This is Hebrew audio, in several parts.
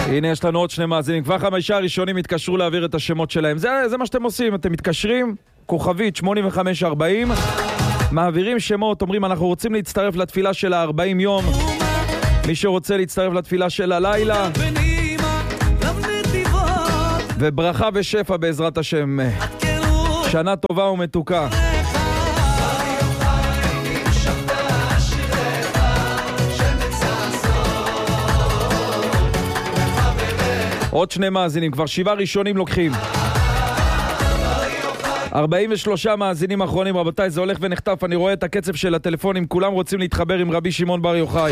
הנה יש לנו עוד 2 מאזינים. כבר 5 הראשונים התקשרו להעביר את השמות שלהם. זה מה שאתם עושים, אתם מתקשרים, כוכבית 8540, מעבירים שמות, אומרים אנחנו רוצים להצטרף לתפילה של 40 יום. מי שרוצה להצטרף לתפילה של הלילה, וברכה ושפע בעזרת השם. שנה טובה ומתוקה. עוד 2 מאזינים, כבר 7 ראשונים לוקחים. 43 מאזינים אחרונים, רבותיי, זה הולך ונחטף, אני רואה את הקצב של הטלפונים, כולם רוצים להתחבר עם רבי שמעון בר יוחאי.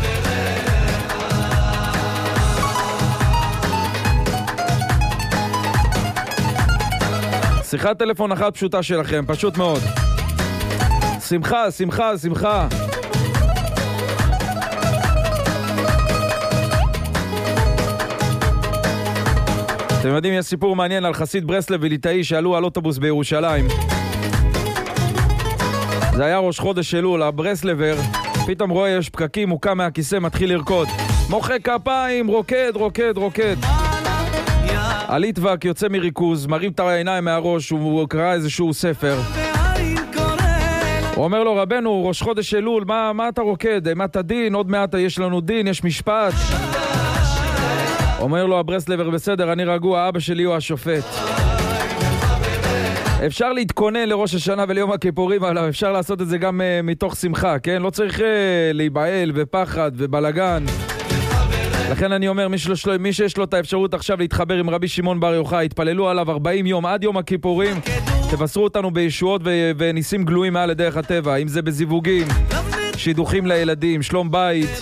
שיחת טלפון אחת פשוטה שלכם, פשוט מאוד. שמחה, שמחה, שמחה. אתם יודעים, יש סיפור מעניין על חסיד ברסלב וליטאי שעלו על אוטובוס בירושלים. זה היה ראש חודש אלול, הברסלבר פתאום רואה יש פקקים, הוא קם מהכיסא, מתחיל לרקוד. מוחא כפיים, רוקד, רוקד, רוקד. הליטווק יוצא מריכוז, מרים את העיניים מהראש, הוא קרא איזשהו ספר. הוא אומר לו, רבנו, ראש חודש אלול, מה אתה רוקד? אימת הדין, עוד מעט יש לנו דין, יש משפט. אומר לו הברסלבר, בסדר, אני רגוע, אבא שלי הוא השופט. אפשר להתכונן לראש השנה וליום הכיפורים, אבל אפשר לעשות את זה גם מתוך שמחה, כן? לא צריך להיבהל ופחד ובלגן. לכן אני אומר, מי שיש לו את האפשרות עכשיו להתחבר עם רבי שמעון בר יוחאי, התפללו עליו 40 יום עד יום הכיפורים, תבשרו אותנו בישועות וניסים גלויים מעל לדרך הטבע, אם זה בזיווגים, שידוכים לילדים, שלום בית.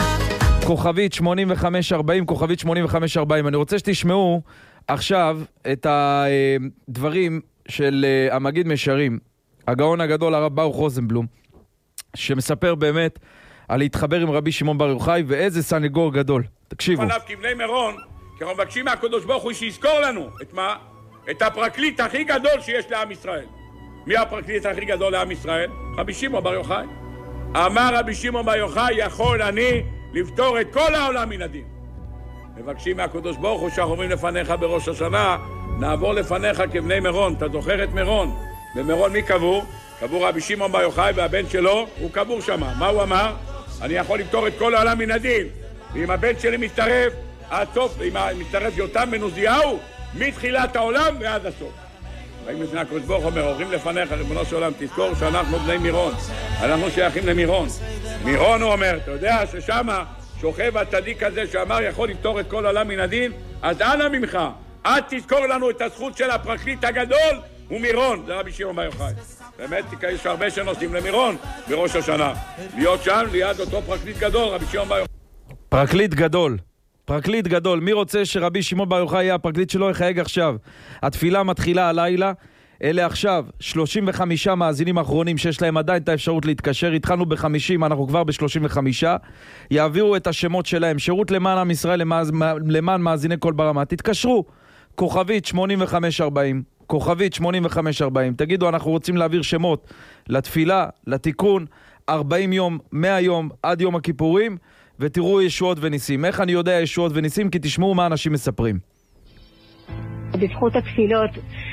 כוכבית 8540, כוכבית 8540. אני רוצה שתשמעו עכשיו את הדברים של המגיד משרים, הגאון הגדול הרב ברוך רוזנבלום, שמספר באמת על להתחבר עם רבי שמעון בר יוחאי, ואיזה סנגור גדול. תקשיבו. לפניו כבני מירון, כי אנחנו מבקשים מהקדוש ברוך הוא שיזכור לנו את מה? את הפרקליט הכי גדול שיש לעם ישראל. מי הפרקליט הכי גדול לעם ישראל? רבי שמעון בר יוחאי. אמר רבי שמעון בר יוחאי, יכול אני לפתור את כל העולם מן הדין. מבקשים מהקדוש ברוך הוא שאנחנו אומרים לפניך בראש השנה, נעבור לפניך כבני מירון. אתה זוכר את מירון? במירון מי קבור? קבור רבי שמעון בר יוחאי, והבן שלו הוא קבור שמה. מה הוא אמר? אני יכול לפתור את כל העולם מן הדין. ואם הבן שלי מצטרף עד סוף, אם מצטרף יותם בן עוזיהו, מתחילת העולם ועד הסוף. באים לפני הקדוש ברוך הוא, אומרים לפניך, ריבונו של עולם, תזכור שאנחנו בני מירון. אנחנו שייכים למירון. מירון הוא אומר, אתה יודע ששמה שוכב הצדיק הזה שאמר יכול לפתור את כל העולם מן הדין, אז אנא ממך, עד תזכור לנו את הזכות של הפרקליט הגדול, הוא מירון, זה רבי שמעון בר יוחאי. באמת, יש הרבה שנוסעים למירון בראש השנה. להיות שם ליד אותו פרקליט גדול, רבי שמעון בר יוחאי. פרקליט גדול. פרקליט גדול. מי רוצה שרבי שמעון בר יוחאי יהיה הפרקליט שלו? יחייג עכשיו. התפילה מתחילה הלילה. אלה עכשיו 35 מאזינים האחרונים שיש להם עדיין את האפשרות להתקשר. התחלנו ב-50, אנחנו כבר ב-35. יעבירו את השמות שלהם. שירות למען עם ישראל, למען מאזיני כל ברמה. תתקשרו. כוכבית 8540. כוכבית 8540. תגידו, אנחנו רוצים להעביר שמות לתפילה, לתיקון, 40 יום, 100 יום, עד יום הכיפורים, ותראו ישועות וניסים. איך אני יודע ישועות וניסים? כי תשמעו מה אנשים מספרים. בזכות התפילות,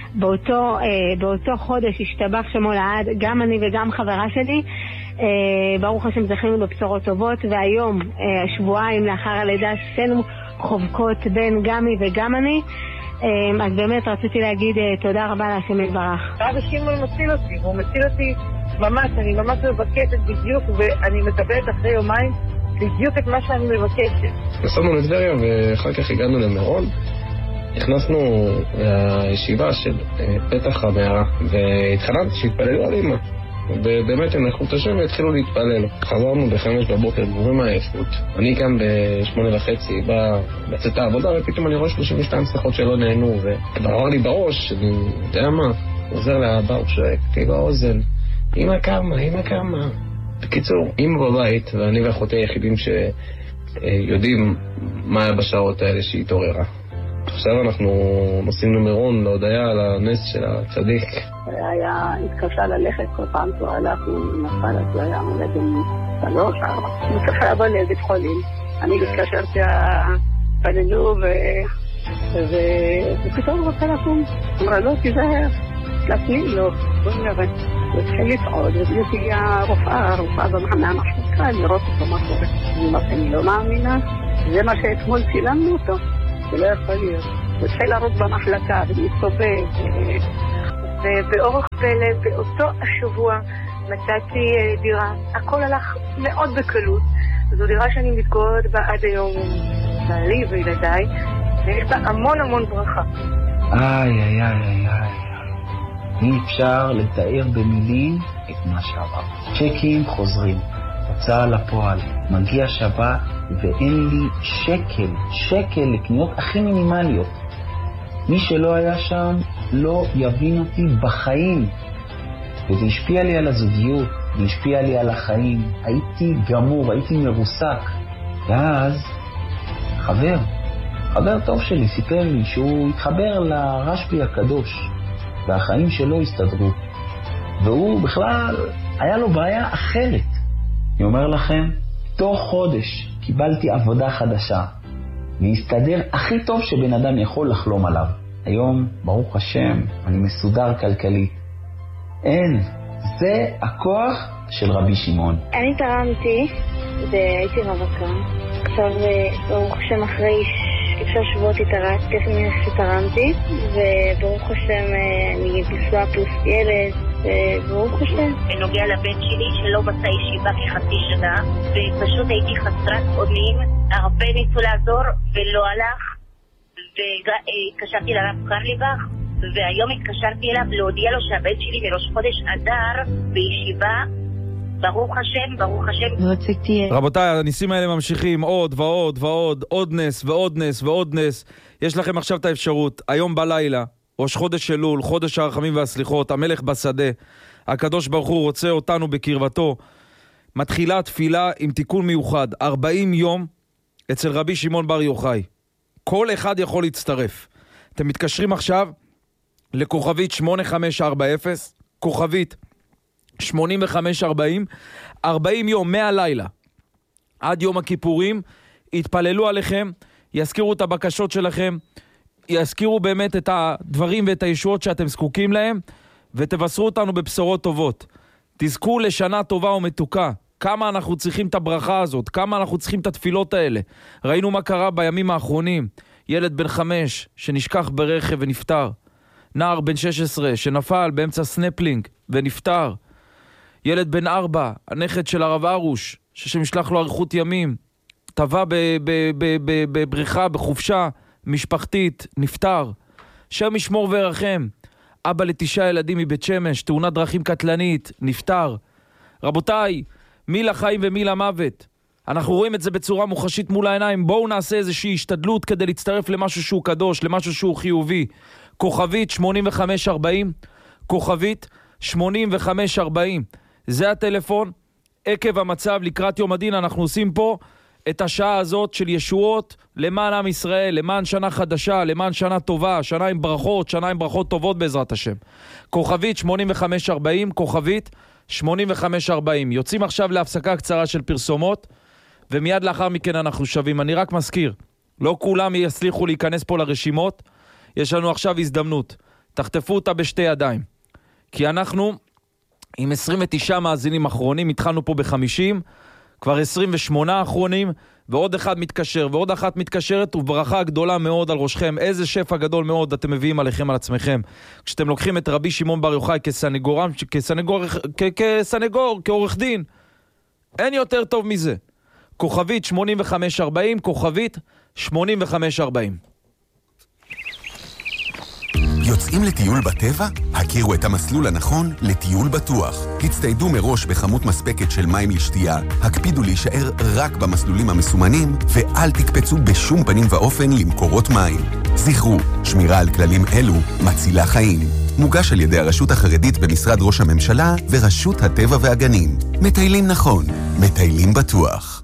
באותו חודש השתבח שמו לעד, גם אני וגם חברה שלי, ברוך השם זכינו בבשורות טובות, והיום, שבועיים לאחר הלידה, שתינו חובקות בין גמי וגם אני, אז באמת רציתי להגיד תודה רבה להשם יתברך. רבי שמעון מציל אותי, הוא מציל אותי ממש, אני ממש מבקשת בדיוק, ואני מקבלת אחרי יומיים בדיוק את מה שאני מבקשת. נסענו לטבריה ואחר כך הגענו למירון. נכנסנו לישיבה של פתח המערה, והתחלתי שהתפללו על אמא. ובאמת הם לקחו את השם והתחילו להתפלל. חזרנו ב5 בבוקר, גבורים מהעייפות. אני כאן ב8:30 בא לצאת העבודה, ופתאום אני רואה 32 שיחות שלא נהנו, ודבר לי בראש, אני יודע מה, עוזר לאבא, הוא שואק, כאילו האוזן, אמא כמה. בקיצור, אמא בבית, ואני ואחותי היחידים שיודעים מה היה בשעות האלה שהיא התעוררה. עכשיו אנחנו נוסעים למירון להודיה על הנס של הצדיק. היה התקשה ללכת כל פעם שהוא הלך, הוא נפל, אז הוא היה מולד עם 3-4. הוא צריך לבוא לבית חולים. אני התקשרתי התפללו ופתאום רוצה לקום. אמרה לו, תיזהר, תפני לו, בוא נראה. הוא התחיל לצעוד, וזה תגיעה הרופאה מהמחלקה, לראות אותו מה קורה. אני אומרת, אני לא מאמינה, זה מה שאתמול צילמנו אותו, זה לא יכול להיות. הוא התחיל לרוץ במחלקה, ולהסתובב, ובאורח פלא, באותו השבוע מצאתי דירה. הכל הלך מאוד בקלות. זו דירה שאני מתגוררת בה עד היום, בעלי וילדיי, ויש בה המון המון ברכה. איי. אי אפשר לתאר במילים את מה שעבר. צ'קים חוזרים, הוצאה לפועל, מגיע שבת ואין לי שקל לקניות הכי מינימליות. מי שלא היה שם לא יבין אותי בחיים. וזה השפיע לי על הזוגיות, זה השפיע לי על החיים. הייתי גמור, הייתי מרוסק. ואז חבר טוב שלי סיפר לי שהוא התחבר לרשב"י הקדוש. והחיים שלו הסתדרו. והוא בכלל, היה לו בעיה אחרת. אני אומר לכם, תוך חודש קיבלתי עבודה חדשה. והסתדר הכי טוב שבן אדם יכול לחלום עליו. היום, ברוך השם, אני מסודר כלכלית. אין, זה הכוח של רבי שמעון. אני תרמתי, והייתי רווקה. עכשיו, ברוך השם, אחרי 6 שבועות התארסתי, שתרמתי, וברוך השם אני נשואה פלוס ילד, וברוך השם. בנוגע לבן שלי שלא מצא ישיבה כחצי שנה, ופשוט הייתי חסרת אונים, הרבה ניסו לעזור ולא הלך, והתקשרתי לרב קרליבך, והיום התקשרתי אליו להודיע לו שהבן שלי מראש חודש אדר בישיבה, ברוך השם. רבותיי, הניסים האלה ממשיכים עוד ועוד ועוד, עוד נס ועוד נס ועוד נס. יש לכם עכשיו את האפשרות, היום בלילה, ראש חודש אלול, חודש הרחמים והסליחות, המלך בשדה, הקדוש ברוך הוא רוצה אותנו בקרבתו. מתחילה תפילה עם תיקון מיוחד, 40 יום אצל רבי שמעון בר יוחאי. כל אחד יכול להצטרף. אתם מתקשרים עכשיו לכוכבית 8540, כוכבית 8540, 40 יום מהלילה עד יום הכיפורים, יתפללו עליכם, יזכירו את הבקשות שלכם, יזכירו באמת את הדברים ואת הישועות שאתם זקוקים להם, ותבשרו אותנו בבשורות טובות. תזכו לשנה טובה ומתוקה. כמה אנחנו צריכים את הברכה הזאת, כמה אנחנו צריכים את התפילות האלה. ראינו מה קרה בימים האחרונים. ילד בן 5 שנשכח ברכב ונפטר. נער בן 16 שנפל באמצע סנפלינג ונפטר. ילד בן 4, הנכד של הרב ארוש, שמשלח לו אריכות ימים, טבע בבריכה, בחופשה משפחתית, נפטר. שם ישמור וירחם. אבא ל9 ילדים מבית שמש, תאונת דרכים קטלנית, נפטר. רבותיי, מי לחיים ומי למוות. אנחנו רואים את זה בצורה מוחשית מול העיניים. בואו נעשה איזושהי השתדלות כדי להצטרף למשהו שהוא קדוש, למשהו שהוא חיובי. כוכבית 8540, כוכבית 8540. זה הטלפון. עקב המצב לקראת יום הדין אנחנו עושים פה את השעה הזאת של ישועות למען עם ישראל, למען שנה חדשה, למען שנה טובה, שנה עם ברכות, שנה עם ברכות טובות בעזרת השם. כוכבית 8540, כוכבית 8540. יוצאים עכשיו להפסקה קצרה של פרסומות, ומיד לאחר מכן אנחנו שווים. אני רק מזכיר, לא כולם יצליחו להיכנס פה לרשימות, יש לנו עכשיו הזדמנות. תחטפו אותה בשתי ידיים. כי אנחנו עם 29 מאזינים אחרונים, התחלנו פה ב50, כבר 28 אחרונים, ועוד אחד מתקשר, ועוד אחת מתקשרת, וברכה גדולה מאוד על ראשכם. איזה שפע גדול מאוד אתם מביאים עליכם, על עצמכם. כשאתם לוקחים את רבי שמעון בר יוחאי כסנגור, כעורך דין. אין יותר טוב מזה. כוכבית 8540, כוכבית 8540. יוצאים לטיול בטבע? הכירו את המסלול הנכון לטיול בטוח. הצטיידו מראש בכמות מספקת של מים לשתייה, הקפידו להישאר רק במסלולים המסומנים, ואל תקפצו בשום פנים ואופן למקורות מים. זכרו, שמירה על כללים אלו מצילה חיים. מוגש על ידי הרשות החרדית במשרד ראש הממשלה ורשות הטבע והגנים. מטיילים נכון, מטיילים בטוח.